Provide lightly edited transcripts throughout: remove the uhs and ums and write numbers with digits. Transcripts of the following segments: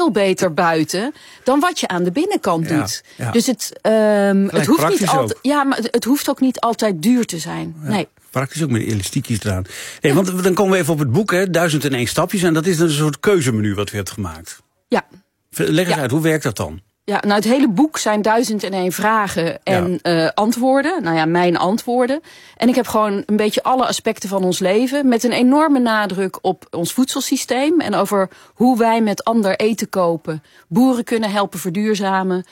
veel beter buiten dan wat je aan de binnenkant doet. Ja. Dus het hoeft niet altijd. Ja, maar het hoeft ook niet altijd duur te zijn. Ja. Nee. Praktisch ook met elastiekjes eraan. Nee, want dan komen we even op het boek, hè, 1001 stapjes. En dat is een soort keuzemenu wat u hebt gemaakt. Ja. Leg eens uit, hoe werkt dat dan? Ja, nou het hele boek zijn 1001 vragen en antwoorden. Nou ja, mijn antwoorden. En ik heb gewoon een beetje alle aspecten van ons leven, met een enorme nadruk op ons voedselsysteem en over hoe wij met ander eten kopen, boeren kunnen helpen verduurzamen,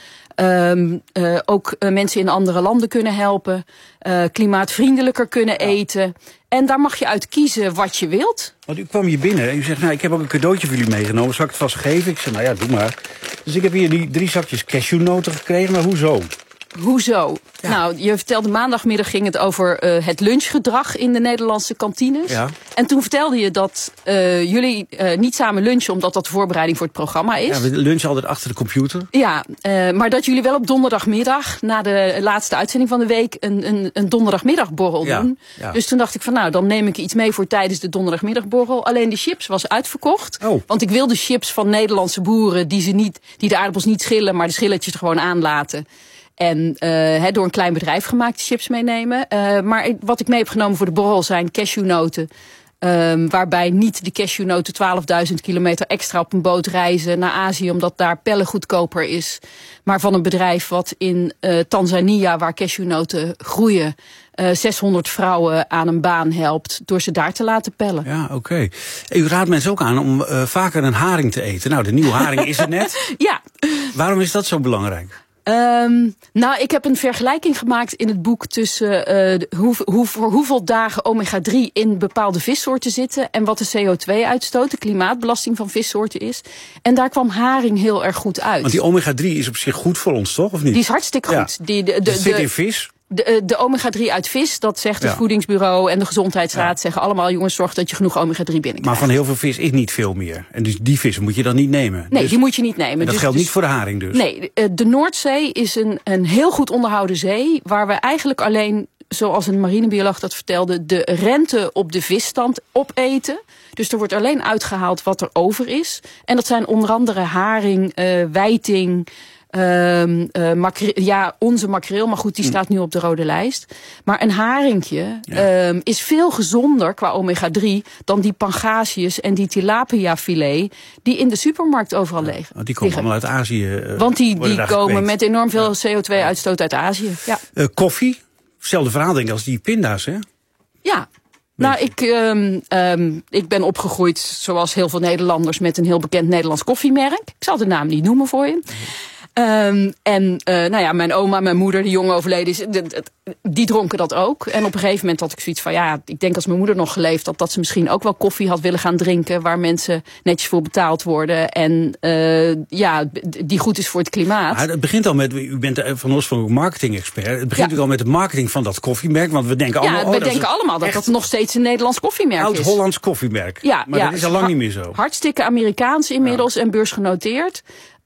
ook mensen in andere landen kunnen helpen, klimaatvriendelijker kunnen eten. En daar mag je uit kiezen wat je wilt. Want u kwam hier binnen en u zegt, nou, ik heb ook een cadeautje voor jullie meegenomen. Zal ik het vast geven? Ik zei, nou ja, doe maar. Dus ik heb hier die 3 zakjes cashewnoten gekregen, maar hoezo? Hoezo? Ja. Nou, je vertelde maandagmiddag ging het over het lunchgedrag in de Nederlandse kantines. Ja. En toen vertelde je dat jullie niet samen lunchen, omdat dat de voorbereiding voor het programma is. Ja, we lunchen altijd achter de computer. Ja, maar dat jullie wel op donderdagmiddag, na de laatste uitzending van de week, een donderdagmiddagborrel doen. Ja. Dus toen dacht ik van, nou, dan neem ik iets mee voor tijdens de donderdagmiddagborrel. Alleen de chips was uitverkocht. Oh. Want ik wilde chips van Nederlandse boeren die de aardappels niet schillen, maar de schilletjes er gewoon aan laten. En door een klein bedrijf gemaakte chips meenemen. Maar wat ik mee heb genomen voor de borrel zijn cashewnoten. Waarbij niet de cashewnoten 12.000 kilometer extra op een boot reizen naar Azië, omdat daar pellen goedkoper is. Maar van een bedrijf wat in Tanzania, waar cashewnoten groeien, 600 vrouwen aan een baan helpt door ze daar te laten pellen. Ja, oké. U raadt mensen ook aan om vaker een haring te eten. Nou, de nieuwe haring is er net. Ja. Waarom is dat zo belangrijk? Nou, ik heb een vergelijking gemaakt in het boek tussen voor hoeveel dagen omega-3 in bepaalde vissoorten zitten en wat de CO2-uitstoot, de klimaatbelasting van vissoorten is. En daar kwam haring heel erg goed uit. Want die omega-3 is op zich goed voor ons, toch? Of niet? Die is hartstikke goed. Ja. Dat zit in vis? De omega-3 uit vis, dat zegt het Voedingsbureau en de Gezondheidsraad zeggen allemaal, jongens, zorg dat je genoeg omega-3 binnenkrijgt. Maar van heel veel vis is niet veel meer. En dus die vissen moet je dan niet nemen. Nee, die moet je niet nemen. Dat geldt niet voor de haring dus? Nee, de Noordzee is een heel goed onderhouden zee, waar we eigenlijk alleen, zoals een marinebioloog dat vertelde, de rente op de visstand opeten. Dus er wordt alleen uitgehaald wat er over is. En dat zijn onder andere haring, wijting, onze makreel, maar goed, die staat nu op de rode lijst. Maar een haringje is veel gezonder qua omega-3 dan die pangasius en die tilapia-filet die in de supermarkt overal liggen. Die komen allemaal uit Azië. Want die komen met enorm veel CO2-uitstoot uit Azië. Ja. Koffie, hetzelfde verhaal denk ik als die pinda's, hè? Ja. Nou, ik ben opgegroeid, zoals heel veel Nederlanders, met een heel bekend Nederlands koffiemerk. Ik zal de naam niet noemen voor je. Mijn oma, mijn moeder, die jong overleden is, die dronken dat ook. En op een gegeven moment had ik zoiets van, ik denk als mijn moeder nog geleefd had, dat ze misschien ook wel koffie had willen gaan drinken, waar mensen netjes voor betaald worden en die goed is voor het klimaat. Ja, het begint al met, u bent van oorsprong marketing-expert, het begint natuurlijk al met de marketing van dat koffiemerk, want we denken allemaal, dat dat nog steeds een Nederlands koffiemerk is. Oud-Hollands koffiemerk. Ja, maar dat is al lang niet meer zo. Hartstikke Amerikaans inmiddels en beursgenoteerd.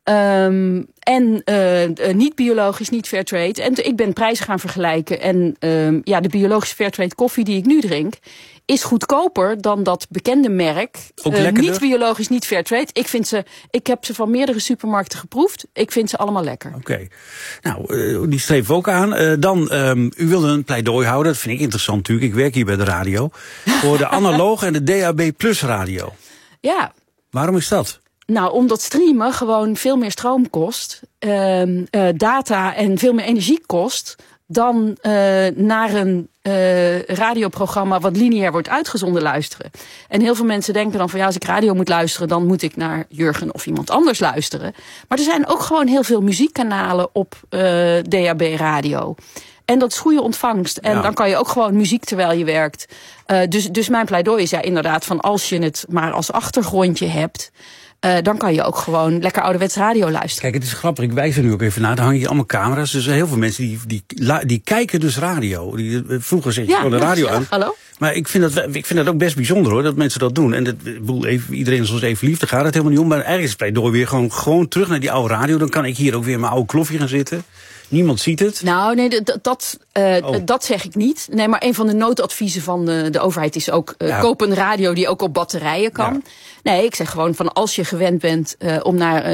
Niet biologisch, niet fairtrade. En ik ben prijzen gaan vergelijken. En de biologische fairtrade koffie die ik nu drink is goedkoper dan dat bekende merk. Niet biologisch, niet fairtrade. Ik heb ze van meerdere supermarkten geproefd. Ik vind ze allemaal lekker. Oké. Nou, die streven we ook aan. U wilde een pleidooi houden. Dat vind ik interessant natuurlijk. Ik werk hier bij de radio. Voor de analoge en de DAB Plus radio. Ja. Waarom is dat? Nou, omdat streamen gewoon veel meer stroom kost, data en veel meer energie kost dan naar een radioprogramma wat lineair wordt uitgezonden luisteren. En heel veel mensen denken dan van als ik radio moet luisteren, dan moet ik naar Jurgen of iemand anders luisteren. Maar er zijn ook gewoon heel veel muziekkanalen op DAB radio. En dat is goede ontvangst. En dan kan je ook gewoon muziek terwijl je werkt. Dus mijn pleidooi is inderdaad van als je het maar als achtergrondje hebt, dan kan je ook gewoon lekker ouderwets radio luisteren. Kijk, het is grappig. Ik wijs er nu ook even naar. Dan hangen hier allemaal camera's. Dus heel veel mensen die kijken dus radio. Vroeger zeg je gewoon de radio aan. Hallo? Maar ik vind dat ook best bijzonder hoor, dat mensen dat doen. En iedereen is ons even lief, daar gaat het helemaal niet om. Maar eigenlijk is het pleidooi weer gewoon terug naar die oude radio. Dan kan ik hier ook weer mijn oude kloffie gaan zitten. Niemand ziet het. Nou, nee, dat zeg ik niet. Nee, maar een van de noodadviezen van de overheid is ook koop een radio die ook op batterijen kan. Ja. Nee, ik zeg gewoon van als je gewend bent om naar